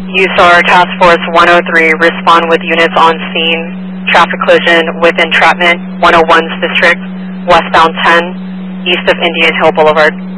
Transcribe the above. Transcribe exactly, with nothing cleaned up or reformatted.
U S A R Task Force one oh three, respond with units on scene. Traffic collision with entrapment, one oh one's district, westbound ten, east of Indian Hill Boulevard.